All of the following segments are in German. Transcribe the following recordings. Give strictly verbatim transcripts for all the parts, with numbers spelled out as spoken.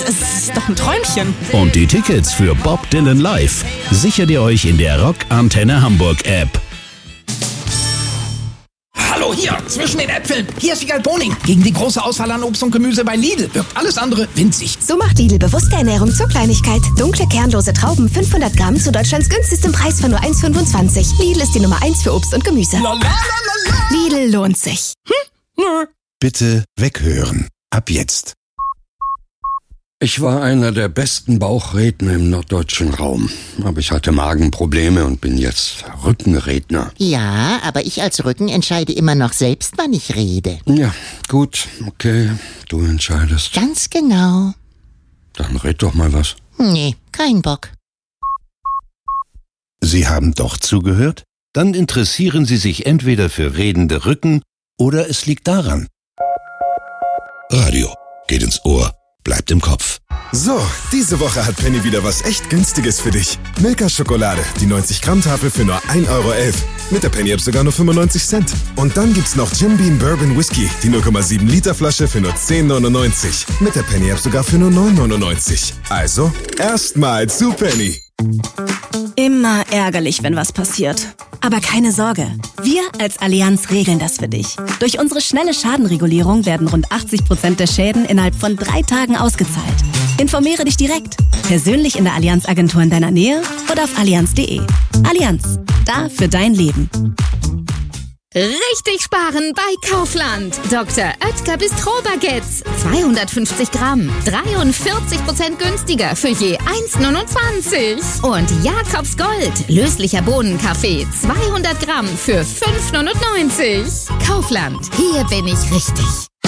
ist doch ein Träumchen. Und die Tickets für Bob Dylan Live sichert ihr euch in der Rock Antenne Hamburg App. Hallo, hier, zwischen den Äpfeln. Hier ist Wiegald Boning. Gegen die große Auswahl an Obst und Gemüse bei Lidl wirkt alles andere winzig. So macht Lidl bewusste Ernährung zur Kleinigkeit. Dunkle, kernlose Trauben, fünfhundert Gramm zu Deutschlands günstigstem Preis von nur eins Komma fünfundzwanzig. Lidl ist die Nummer eins für Obst und Gemüse. La, la, la, la, la. Lidl lohnt sich. Hm? Nö. Bitte weghören. Ab jetzt. Ich war einer der besten Bauchredner im norddeutschen Raum. Aber ich hatte Magenprobleme und bin jetzt Rückenredner. Ja, aber ich als Rücken entscheide immer noch selbst, wann ich rede. Ja, gut, okay, du entscheidest. Ganz genau. Dann red doch mal was. Nee, kein Bock. Sie haben doch zugehört? Dann interessieren Sie sich entweder für redende Rücken oder es liegt daran. Radio geht ins Ohr, bleibt im Kopf. So, diese Woche hat Penny wieder was echt Günstiges für dich. Milka-Schokolade, die neunzig Gramm Tafel für nur ein Euro elf. Mit der Penny-App sogar nur fünfundneunzig Cent. Und dann gibt's noch Jim Beam Bourbon Whisky, die null Komma sieben Liter Flasche für nur zehn neunundneunzig. Mit der Penny-App sogar für nur neun neunundneunzig. Also, erstmal zu Penny. Immer ärgerlich, wenn was passiert. Aber keine Sorge, wir als Allianz regeln das für dich. Durch unsere schnelle Schadenregulierung werden rund achtzig Prozent der Schäden innerhalb von drei Tagen ausgezahlt. Informiere dich direkt, persönlich in der Allianz-Agentur in deiner Nähe oder auf allianz punkt de. Allianz, da für dein Leben. Richtig sparen bei Kaufland. Doktor Oetker Bistro-Baguettes. zweihundertfünfzig Gramm. dreiundvierzig Prozent günstiger für je eins neunundzwanzig. Und Jakobs Gold. Löslicher Bohnenkaffee. zweihundert Gramm für fünf neunundneunzig. Kaufland. Hier bin ich richtig.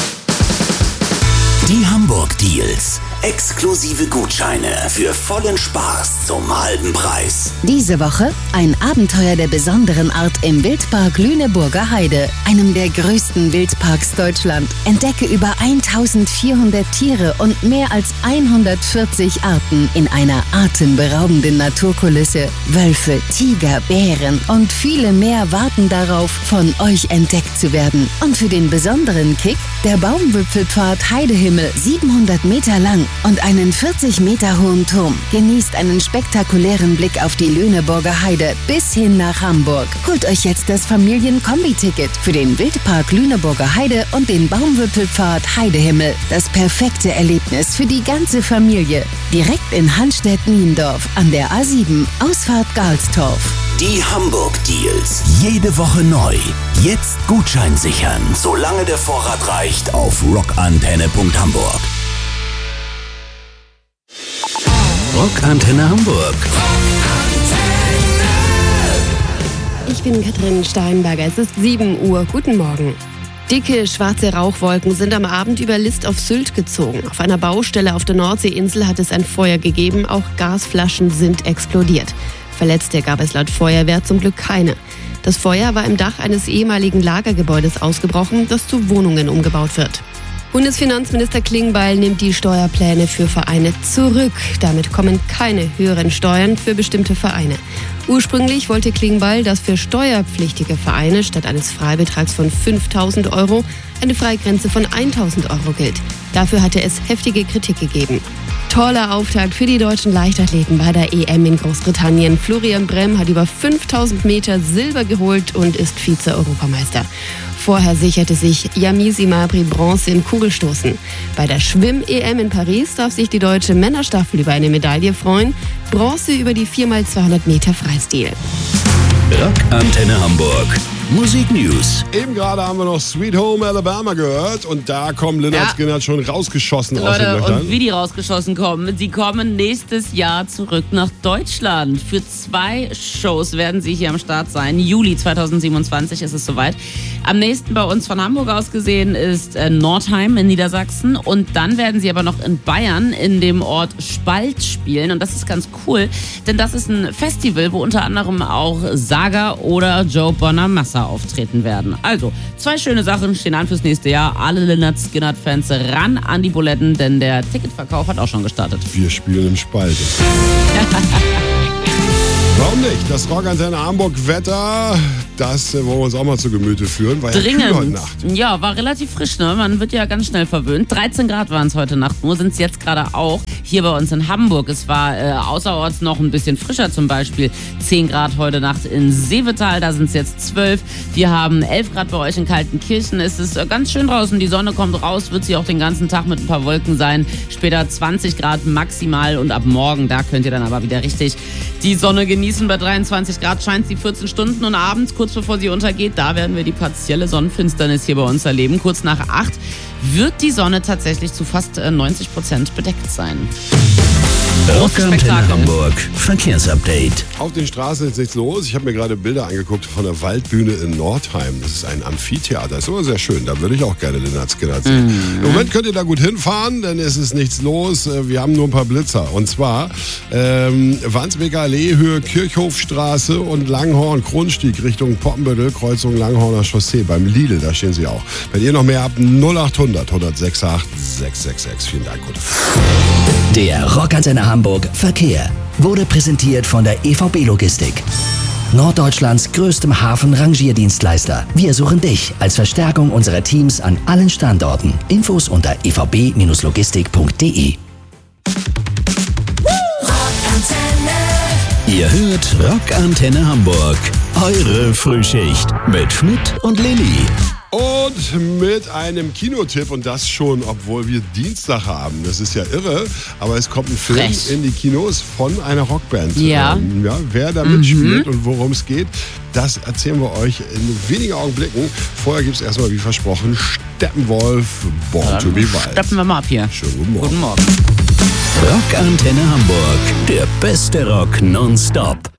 Die Hamburg Deals. Exklusive Gutscheine für vollen Spaß zum halben Preis. Diese Woche ein Abenteuer der besonderen Art im Wildpark Lüneburger Heide, einem der größten Wildparks Deutschland. Entdecke über eintausendvierhundert Tiere und mehr als hundertvierzig Arten in einer atemberaubenden Naturkulisse. Wölfe, Tiger, Bären und viele mehr warten darauf, von euch entdeckt zu werden. Und für den besonderen Kick der Baumwipfelpfad Heidehimmel, siebenhundert Meter lang und einen vierzig Meter hohen Turm. Genießt einen spektakulären Blick auf die Lüneburger Heide bis hin nach Hamburg. Holt euch jetzt das Familienkombi-Ticket für den Wildpark Lüneburger Heide und den Baumwipfelpfad Heidehimmel. Das perfekte Erlebnis für die ganze Familie. Direkt in Hanstedt-Niendorf an der A sieben, Ausfahrt Galstorf. Die Hamburg Deals. Jede Woche neu. Jetzt Gutschein sichern, solange der Vorrat reicht, auf rockantenne punkt hamburg. Rockantenne Hamburg. Ich bin Katrin Steinberger. Es ist sieben Uhr. Guten Morgen. Dicke, schwarze Rauchwolken sind am Abend über List auf Sylt gezogen. Auf einer Baustelle auf der Nordseeinsel hat es ein Feuer gegeben. Auch Gasflaschen sind explodiert. Verletzte gab es laut Feuerwehr zum Glück keine. Das Feuer war im Dach eines ehemaligen Lagergebäudes ausgebrochen, das zu Wohnungen umgebaut wird. Bundesfinanzminister Klingbeil nimmt die Steuerpläne für Vereine zurück. Damit kommen keine höheren Steuern für bestimmte Vereine. Ursprünglich wollte Klingbeil, dass für steuerpflichtige Vereine statt eines Freibetrags von fünftausend Euro eine Freigrenze von eintausend Euro gilt. Dafür hatte es heftige Kritik gegeben. Toller Auftakt für die deutschen Leichtathleten bei der E M in Großbritannien. Florian Brehm hat über fünftausend Meter Silber geholt und ist Vize-Europameister. Vorher sicherte sich Yamisi Mabry Bronze im Kugelstoßen. Bei der Schwimm-E M in Paris darf sich die deutsche Männerstaffel über eine Medaille freuen. Bronze über die vier mal zweihundert Meter Freistil. Rockantenne Hamburg. Musik News. Eben gerade haben wir noch Sweet Home Alabama gehört und da kommen Lynyrd Ja. Skynyrd schon rausgeschossen aus den Leute, Löchern. und wie die rausgeschossen kommen, sie kommen nächstes Jahr zurück nach Deutschland. Für zwei Shows werden sie hier am Start sein. Juli zweitausendsiebenundzwanzig ist es soweit. Am nächsten bei uns von Hamburg aus gesehen ist äh, Nordheim in Niedersachsen und dann werden sie aber noch in Bayern in dem Ort Spalt spielen und das ist ganz cool, denn das ist ein Festival, wo unter anderem auch Saga oder Joe Bonamassa auftreten werden. Also, zwei schöne Sachen stehen an fürs nächste Jahr. Alle Lynyrd Skynyrd-Fans ran an die Buletten, denn der Ticketverkauf hat auch schon gestartet. Wir spielen im Spalt. Warum nicht? Das Rockantenne Hamburg-Wetter, das wollen wir uns auch mal zu Gemüte führen. War ja Dringend. kühl heute Nacht. Ja, war relativ frisch, ne? Man wird ja ganz schnell verwöhnt. dreizehn Grad waren es heute Nacht, nur sind es jetzt gerade auch hier bei uns in Hamburg. Es war äh, außerorts noch ein bisschen frischer, zum Beispiel zehn Grad heute Nacht in Seevetal, da sind es jetzt zwölf. Wir haben elf Grad bei euch in Kaltenkirchen. Es ist äh, ganz schön draußen, die Sonne kommt raus, wird sie auch den ganzen Tag mit ein paar Wolken sein. Später zwanzig Grad maximal und ab morgen, da könnt ihr dann aber wieder richtig die Sonne genießen. Bei dreiundzwanzig Grad scheint sie vierzehn Stunden und abends, kurz bevor sie untergeht, da werden wir die partielle Sonnenfinsternis hier bei uns erleben. Kurz nach acht wird die Sonne tatsächlich zu fast neunzig Prozent bedeckt sein. Rockantenne Hamburg Verkehrsupdate. Auf den Straßen ist nichts los. Ich habe mir gerade Bilder angeguckt von der Waldbühne in Nordheim. Das ist ein Amphitheater. Das ist immer sehr schön. Da würde ich auch gerne Lynyrd Skynyrd sehen. Mhm. Im Moment könnt ihr da gut hinfahren, denn es ist nichts los. Wir haben nur ein paar Blitzer. Und zwar ähm, Wandsbeker Allee, Höhe Kirchhofstraße und Langhorn, Kronstieg Richtung Poppenbüttel, Kreuzung Langhorner Chaussee beim Lidl. Da stehen sie auch. Wenn ihr noch mehr habt, null acht hundert, hundertsechsundachtzig, sechshundertsechsundsechzig. Vielen Dank. Gute Der Rockantenne Hamburg Verkehr wurde präsentiert von der E V B Logistik. Norddeutschlands größtem Hafen-Rangierdienstleister. Wir suchen dich als Verstärkung unserer Teams an allen Standorten. Infos unter e v b logistik punkt d e. Ihr hört Rockantenne Hamburg. Eure Frühschicht mit Schmidt und Lilly. Und mit einem Kinotipp, und das schon, obwohl wir Dienstag haben. Das ist ja irre, aber es kommt ein Film Frech. in die Kinos von einer Rockband. Ja. Ähm, ja wer da Mhm. mitspielt und worum es geht, das erzählen wir euch in wenigen Augenblicken. Vorher gibt es erstmal, wie versprochen, Steppenwolf, Born Dann to be Wild. steppen wir mal ab hier. Schönen guten Morgen. Guten Morgen. Rockantenne Hamburg. Der beste Rock nonstop.